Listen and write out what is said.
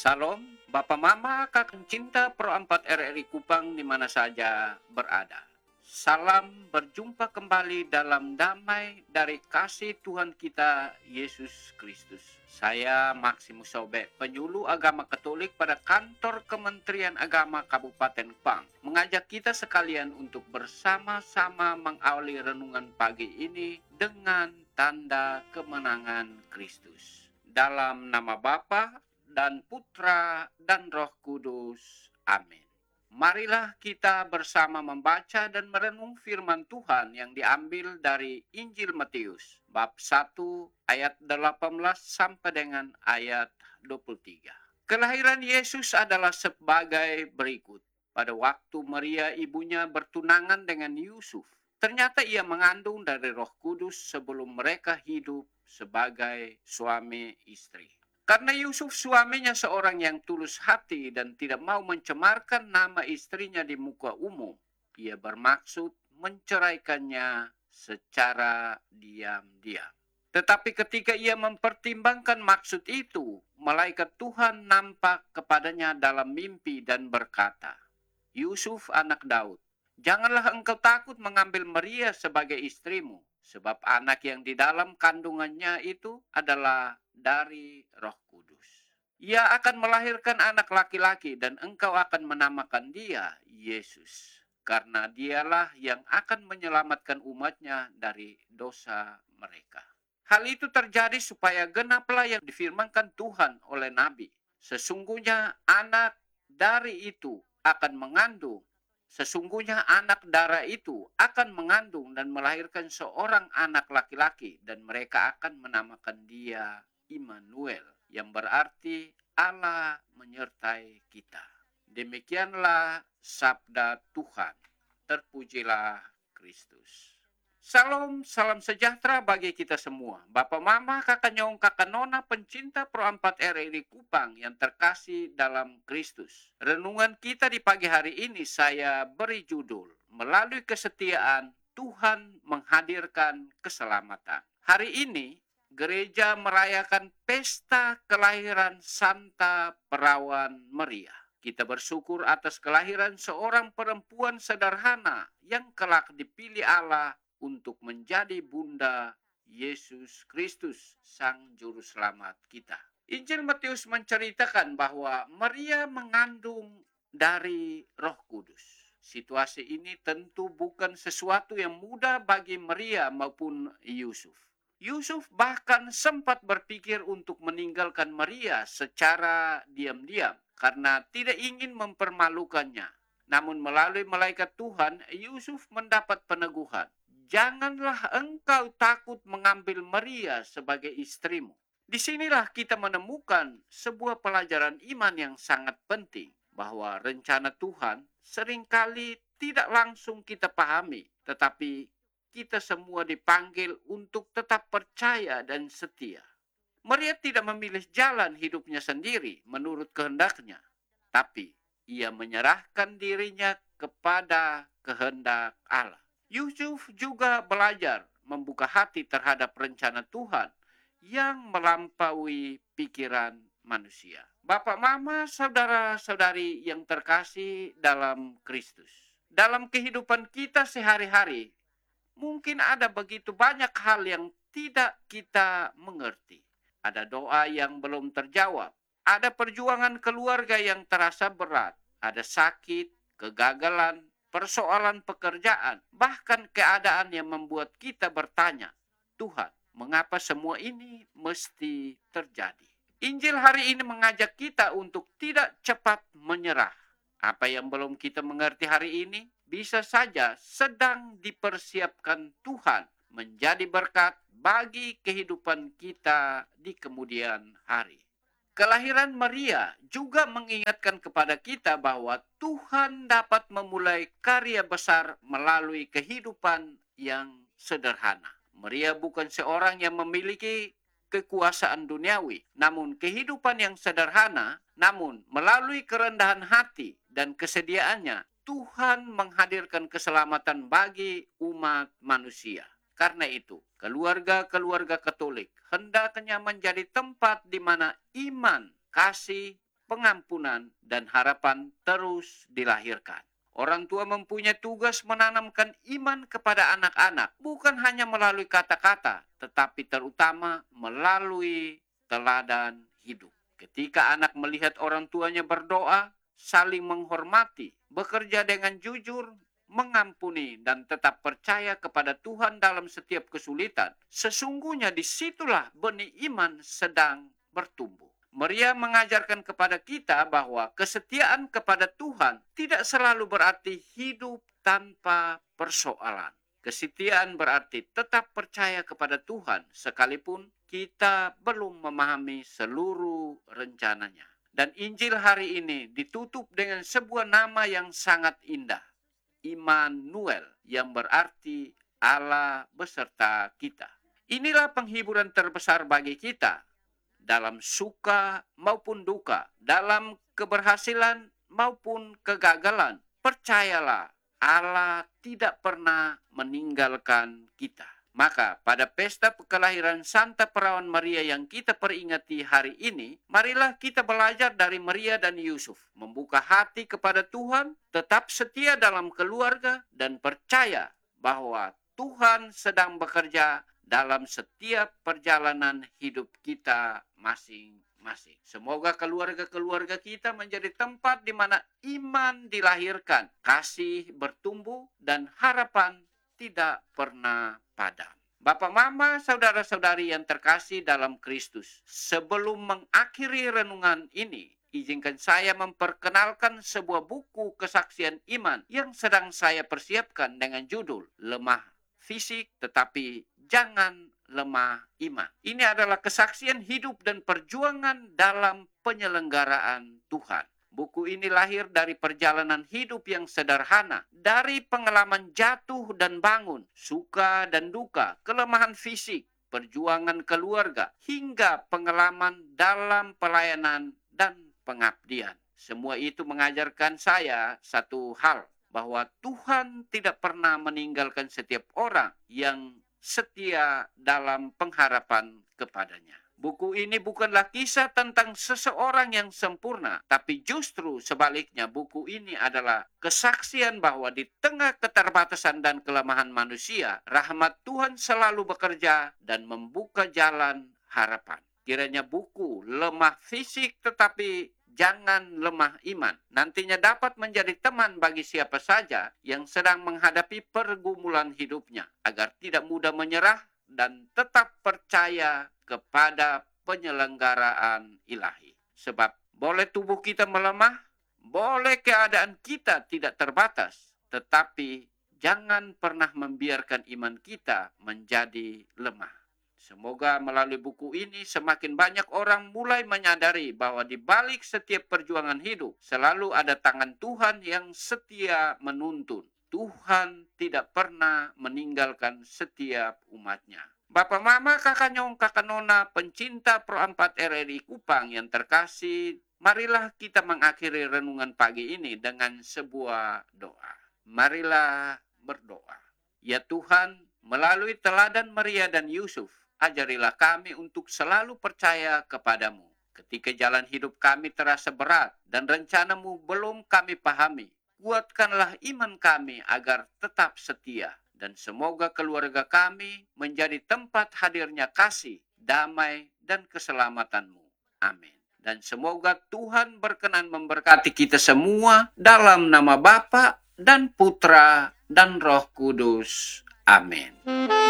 Salam, Bapak Mama, kakak cinta Pro 4 RRI Kupang di mana saja berada. Salam berjumpa kembali dalam damai dari kasih Tuhan kita Yesus Kristus. Saya Maximus Sobe, penyuluh agama Katolik pada kantor Kementerian Agama Kabupaten Kupang, mengajak kita sekalian untuk bersama-sama mengawali renungan pagi ini dengan tanda kemenangan Kristus. Dalam nama Bapa dan Putra dan Roh Kudus. Amin. Marilah kita bersama membaca dan merenung firman Tuhan yang diambil dari Injil Matius, bab 1 ayat 18 sampai dengan ayat 23. Kelahiran Yesus adalah sebagai berikut. Pada waktu Maria ibunya bertunangan dengan Yusuf, ternyata ia mengandung dari Roh Kudus sebelum mereka hidup sebagai suami istri. Karena Yusuf suaminya seorang yang tulus hati dan tidak mau mencemarkan nama istrinya di muka umum, ia bermaksud menceraikannya secara diam-diam. Tetapi ketika ia mempertimbangkan maksud itu, malaikat Tuhan nampak kepadanya dalam mimpi dan berkata, "Yusuf anak Daud, janganlah engkau takut mengambil Maria sebagai istrimu, sebab anak yang di dalam kandungannya itu adalah dari Roh Kudus. Ia akan melahirkan anak laki-laki dan engkau akan menamakan dia Yesus, karena dialah yang akan menyelamatkan umatnya dari dosa mereka." Hal itu terjadi supaya genaplah yang difirmankan Tuhan oleh Nabi. Sesungguhnya anak dari itu akan mengandung. Sesungguhnya anak darah itu akan mengandung dan melahirkan seorang anak laki-laki, dan mereka akan menamakan dia Immanuel, yang berarti Allah menyertai kita. Demikianlah sabda Tuhan. Terpujilah Kristus. Salam sejahtera bagi kita semua. Bapak Mama, kakak nyong, kakak nona, pencinta Pro 4 RRI Kupang yang terkasih dalam Kristus. Renungan kita di pagi hari ini saya beri judul, melalui kesetiaan Tuhan menghadirkan keselamatan. Hari ini gereja merayakan pesta kelahiran Santa Perawan Maria. Kita bersyukur atas kelahiran seorang perempuan sederhana yang kelak dipilih Allah untuk menjadi bunda Yesus Kristus, Sang Juru Selamat kita. Injil Matius menceritakan bahwa Maria mengandung dari Roh Kudus. Situasi ini tentu bukan sesuatu yang mudah bagi Maria maupun Yusuf. Yusuf bahkan sempat berpikir untuk meninggalkan Maria secara diam-diam karena tidak ingin mempermalukannya. Namun melalui malaikat Tuhan, Yusuf mendapat peneguhan. Janganlah engkau takut mengambil Maria sebagai istrimu. Disinilah kita menemukan sebuah pelajaran iman yang sangat penting, bahwa rencana Tuhan seringkali tidak langsung kita pahami, tetapi kita semua dipanggil untuk tetap percaya dan setia. Maria tidak memilih jalan hidupnya sendiri menurut kehendaknya, tapi ia menyerahkan dirinya kepada kehendak Allah. Yusuf juga belajar membuka hati terhadap rencana Tuhan yang melampaui pikiran manusia. Bapak, Mama, saudara-saudari yang terkasih dalam Kristus. Dalam kehidupan kita sehari-hari, mungkin ada begitu banyak hal yang tidak kita mengerti. Ada doa yang belum terjawab. Ada perjuangan keluarga yang terasa berat. Ada sakit, kegagalan, persoalan pekerjaan, bahkan keadaan yang membuat kita bertanya, Tuhan, mengapa semua ini mesti terjadi? Injil hari ini mengajak kita untuk tidak cepat menyerah. Apa yang belum kita mengerti hari ini bisa saja sedang dipersiapkan Tuhan menjadi berkat bagi kehidupan kita di kemudian hari. Kelahiran Maria juga mengingatkan kepada kita bahwa Tuhan dapat memulai karya besar melalui kehidupan yang sederhana. Maria bukan seorang yang memiliki kekuasaan duniawi, namun kehidupan yang sederhana, namun melalui kerendahan hati dan kesediaannya, Tuhan menghadirkan keselamatan bagi umat manusia. Karena itu, keluarga-keluarga Katolik hendaknya menjadi tempat di mana iman, kasih, pengampunan, dan harapan terus dilahirkan. Orang tua mempunyai tugas menanamkan iman kepada anak-anak, bukan hanya melalui kata-kata, tetapi terutama melalui teladan hidup. Ketika anak melihat orang tuanya berdoa, saling menghormati, bekerja dengan jujur, mengampuni, dan tetap percaya kepada Tuhan dalam setiap kesulitan, sesungguhnya disitulah benih iman sedang bertumbuh. Maria mengajarkan kepada kita bahwa kesetiaan kepada Tuhan tidak selalu berarti hidup tanpa persoalan. Kesetiaan berarti tetap percaya kepada Tuhan sekalipun kita belum memahami seluruh rencananya. Dan Injil hari ini ditutup dengan sebuah nama yang sangat indah, Immanuel, yang berarti Allah beserta kita. Inilah penghiburan terbesar bagi kita, dalam suka maupun duka, dalam keberhasilan maupun kegagalan. Percayalah, Allah tidak pernah meninggalkan kita. Maka pada pesta kelahiran Santa Perawan Maria yang kita peringati hari ini, marilah kita belajar dari Maria dan Yusuf, membuka hati kepada Tuhan, tetap setia dalam keluarga, dan percaya bahwa Tuhan sedang bekerja dalam setiap perjalanan hidup kita masing-masing. Semoga keluarga-keluarga kita menjadi tempat di mana iman dilahirkan, kasih bertumbuh, dan harapan tidak pernah padam. Bapak, Mama, saudara-saudari yang terkasih dalam Kristus, sebelum mengakhiri renungan ini, izinkan saya memperkenalkan sebuah buku kesaksian iman yang sedang saya persiapkan dengan judul Lemah Fisik Tetapi Jangan Lemah Iman. Ini adalah kesaksian hidup dan perjuangan dalam penyelenggaraan Tuhan. Buku ini lahir dari perjalanan hidup yang sederhana, dari pengalaman jatuh dan bangun, suka dan duka, kelemahan fisik, perjuangan keluarga, hingga pengalaman dalam pelayanan dan pengabdian. Semua itu mengajarkan saya satu hal, bahwa Tuhan tidak pernah meninggalkan setiap orang yang setia dalam pengharapan kepadanya. Buku ini bukanlah kisah tentang seseorang yang sempurna, tapi justru sebaliknya, buku ini adalah kesaksian bahwa di tengah keterbatasan dan kelemahan manusia, rahmat Tuhan selalu bekerja dan membuka jalan harapan. Kiranya buku Lemah Fisik Tetapi Jangan Lemah Iman nantinya dapat menjadi teman bagi siapa saja yang sedang menghadapi pergumulan hidupnya, agar tidak mudah menyerah dan tetap percaya kepada penyelenggaraan ilahi. Sebab boleh tubuh kita melemah, boleh keadaan kita tidak terbatas, tetapi jangan pernah membiarkan iman kita menjadi lemah. Semoga melalui buku ini semakin banyak orang mulai menyadari bahwa di balik setiap perjuangan hidup selalu ada tangan Tuhan yang setia menuntun. Tuhan tidak pernah meninggalkan setiap umatnya. Bapak, Mama, Kakak Nyong, Kakak Nona, pencinta Pro 4 RRI Kupang yang terkasih, marilah kita mengakhiri renungan pagi ini dengan sebuah doa. Marilah berdoa. Ya Tuhan, melalui teladan Maria dan Yusuf, ajarilah kami untuk selalu percaya kepadamu. Ketika jalan hidup kami terasa berat dan rencanamu belum kami pahami, kuatkanlah iman kami agar tetap setia. Dan semoga keluarga kami menjadi tempat hadirnya kasih, damai, dan keselamatanmu. Amin. Dan semoga Tuhan berkenan memberkati kita semua dalam nama Bapa dan Putra dan Roh Kudus. Amin.